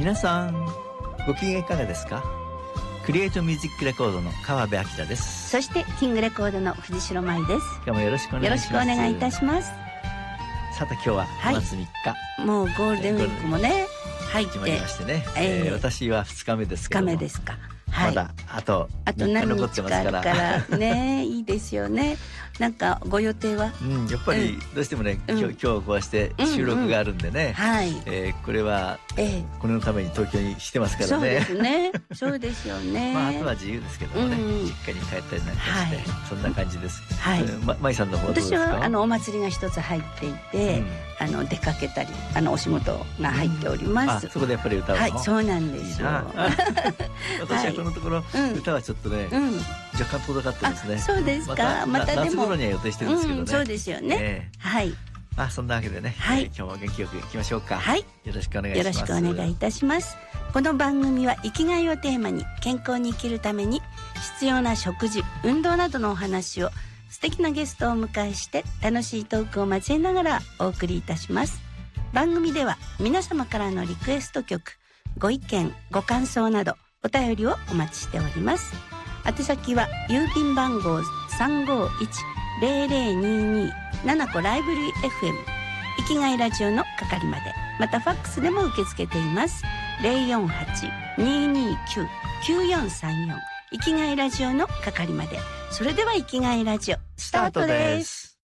皆さんご機嫌いかがですか？クリエイトミュージックレコードの川辺明です。 そしてキングレコードの藤代舞です。 今日もよろしくお願いします。 よろしくお願いいたします。 さて今日は5月3日、 もうゴールデンウィークもね入って決まりましてね、私は2日目ですけども、 2日目ですか、はい、 まだあと3日残ってますからねいいですよね。なんかご予定は、 やっぱりどうしてもね、今日こうして収録があるんでね、これは、これのために東京にしてますからね。 そうですねそうですよねあとは自由ですけどもね、実家に帰ったりなんかして、そんな感じです。舞さんの方はどうですか？ 私はお祭りが一つ入っていて、出かけたりお仕事が入っております。 そこでやっぱり歌うの？ はい、そうなんですよ。 私はこのところ、歌はちょっとね、若干遠かったですね。 そうですか。またでも夏頃には予定してるんですけどね。 そうですよね。はい。 そんなわけでね、今日も元気よくいきましょうか。 はい。 よろしくお願いします。 よろしくお願いいたします。この番組は生きがいをテーマに、健康に生きるために必要な食事、運動などのお話を素敵なゲストをお迎えして楽しいトークを交えながらお送りいたします。番組では皆様からのリクエスト曲、ご意見、ご感想などお便りをお待ちしております。宛先は郵便番号 351-0022 七子ライブリー FM 生きがいラジオの係まで、またファックスでも受け付けています。 048-229-9434 生きがいラジオの係まで。それでは生きがいラジオスタートです。